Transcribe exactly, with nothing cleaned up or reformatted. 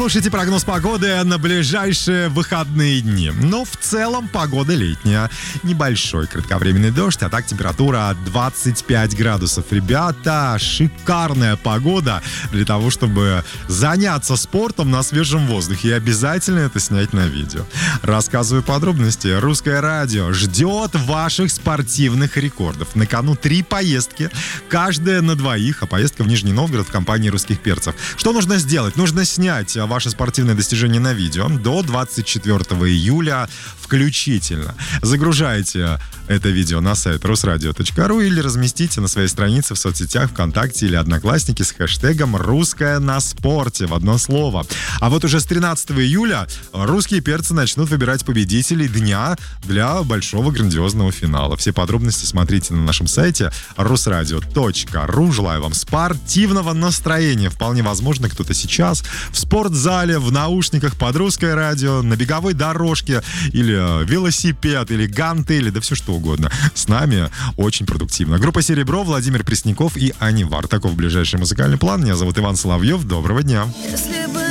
Слушайте прогноз погоды на ближайшие выходные дни. Но в целом погода летняя. Небольшой кратковременный дождь, а так температура двадцать пять градусов. Ребята, шикарная погода для того, чтобы заняться спортом на свежем воздухе. И обязательно это снять на видео. Рассказываю подробности. Русское радио ждет ваших спортивных рекордов. На кону три поездки, каждая на двоих, а поездка в Нижний Новгород в компании русских перцев. Что нужно сделать? Нужно снять ваши спортивные достижения на видео до двадцать четвёртого июля включительно. Загружайте это видео на сайт русрадио точка ру или разместите на своей странице в соцсетях ВКонтакте или Одноклассники с хэштегом «Русское на спорте» в одно слово. А вот уже с тринадцатого июля русские перцы начнут выбирать победителей дня для большого грандиозного финала. Все подробности смотрите на нашем сайте русрадио точка ру. Желаю вам спортивного настроения. Вполне возможно, кто-то сейчас в спортзале, в наушниках под русское радио, на беговой дорожке или велосипед, или гантели, да все что угодно. С нами очень продуктивно. Группа «Серебро», Владимир Пресняков и Анивар. Таков ближайший музыкальный план. Меня зовут Иван Соловьев. Доброго дня.